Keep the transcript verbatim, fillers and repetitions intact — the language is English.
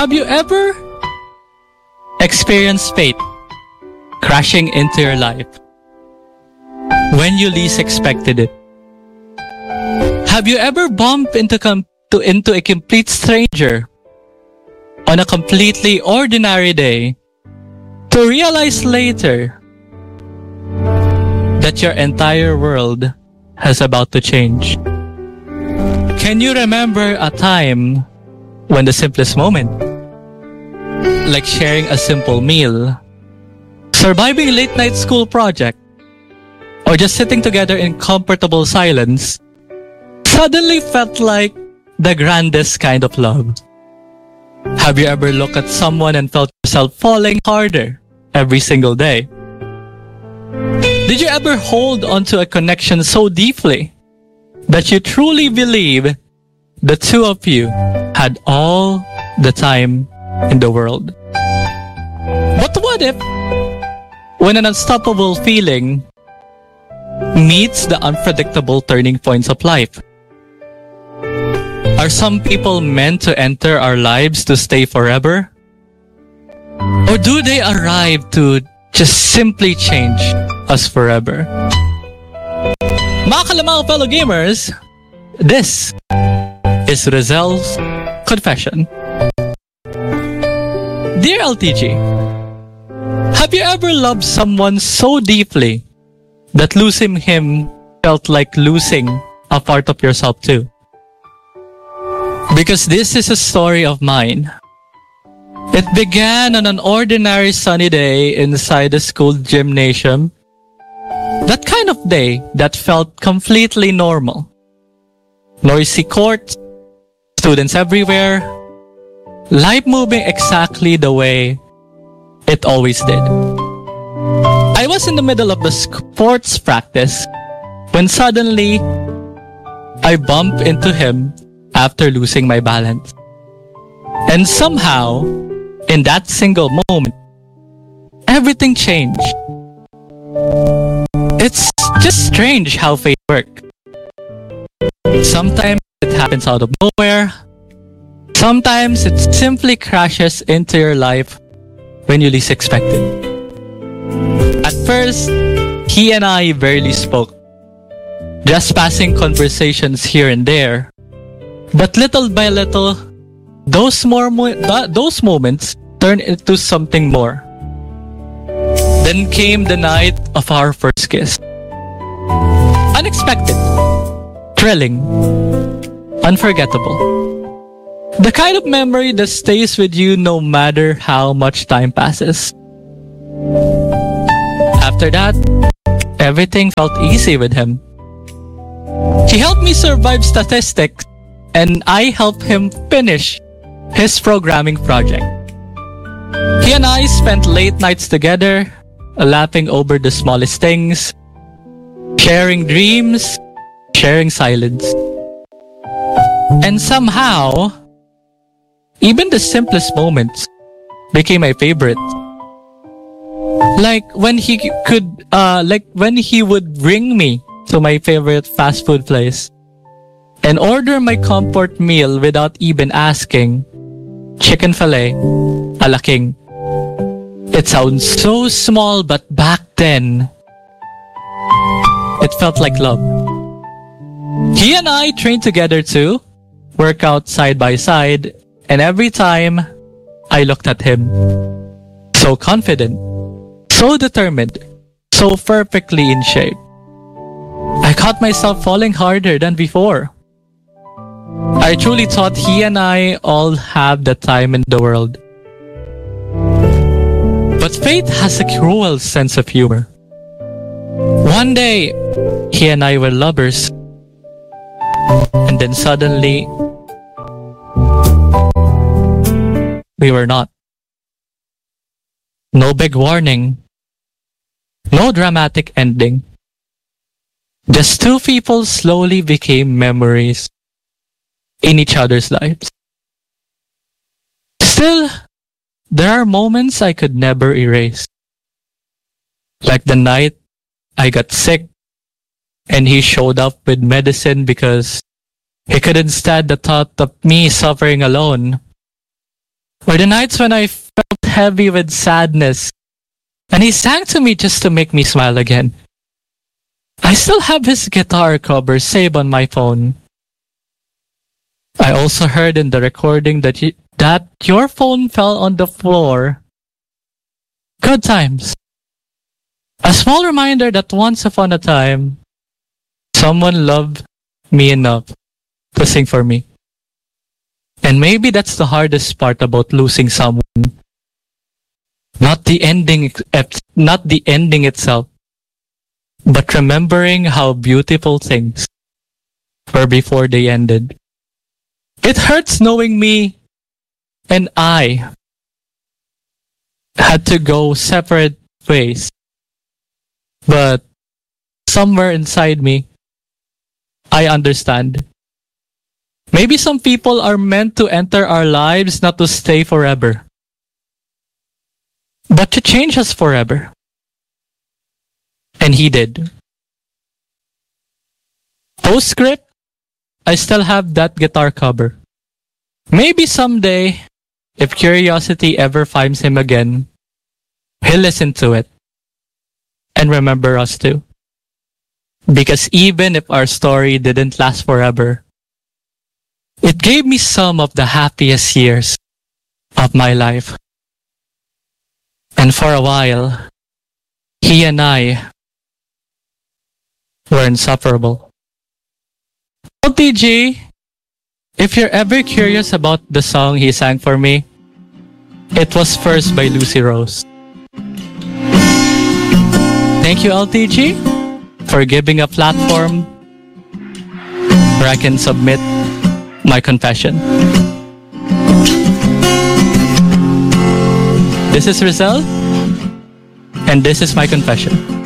Have you ever experienced fate crashing into your life when you least expected it? Have you ever bumped into, com- to, into a complete stranger on a completely ordinary day to realize later that your entire world has about to change? Can you remember a time when the simplest moment, like sharing a simple meal, surviving a late night school project, or just sitting together in comfortable silence, suddenly felt like the grandest kind of love? Have you ever looked at someone and felt yourself falling harder every single day? Did you ever hold onto a connection so deeply that you truly believe the two of you had all the time in the world? But what if, when an unstoppable feeling meets the unpredictable turning points of life? Are some people meant to enter our lives to stay forever? Or do they arrive to just simply change us forever? Mga kalamang fellow gamers, this is Rizel's Confession. Dear L T G, have you ever loved someone so deeply that losing him felt like losing a part of yourself too? Because this is a story of mine. It began on an ordinary sunny day inside the school gymnasium. That kind of day that felt completely normal. Noisy courts, students everywhere, life moving exactly the way it always did. I was in the middle of the sports practice when suddenly I bumped into him after losing my balance. And somehow, in that single moment, everything changed. It's just strange how fate works. Sometimes it happens out of nowhere. Sometimes it simply crashes into your life when you least expect it. At first, he and I barely spoke, just passing conversations here and there. But little by little, those more mo- th- those moments turned into something more. Then came the night of our first kiss. Unexpected, thrilling, unforgettable. The kind of memory that stays with you no matter how much time passes. After that, everything felt easy with him. He helped me survive statistics, and I helped him finish his programming project. He and I spent late nights together, laughing over the smallest things, sharing dreams, sharing silence. And somehow, even the simplest moments became my favorite. Like when he could, uh, like when he would bring me to my favorite fast food place and order my comfort meal without even asking, chicken fillet a la king. It sounds so small, but back then, it felt like love. He and I trained together too, work out side by side, and every time I looked at him, so confident, so determined, so perfectly in shape, I caught myself falling harder than before. I truly thought he and I all have the time in the world. But fate has a cruel sense of humor. One day, he and I were lovers. And then suddenly, we were not. No big warning. No dramatic ending. Just two people slowly became memories in each other's lives. Still, there are moments I could never erase. Like the night I got sick and he showed up with medicine because he couldn't stand the thought of me suffering alone. Or the nights when I felt heavy with sadness and he sang to me just to make me smile again. I still have his guitar cover saved on my phone. I also heard in the recording that you, that your phone fell on the floor. Good times. A small reminder that once upon a time, someone loved me enough to sing for me. And maybe that's the hardest part about losing someone. Not the ending, not the ending itself, but remembering how beautiful things were before they ended. It hurts knowing me and I had to go separate ways. But somewhere inside me, I understand. Maybe some people are meant to enter our lives not to stay forever, but to change us forever. And he did. Postscript, I still have that guitar cover. Maybe someday, if curiosity ever finds him again, he'll listen to it and remember us too. Because even if our story didn't last forever, it gave me some of the happiest years of my life. And for a while, he and I were insufferable. L T G, if you're ever curious about the song he sang for me, it was first by Lucy Rose. Thank you, L T G, for giving a platform where I can submit my confession. This is Rizal, and this is my confession.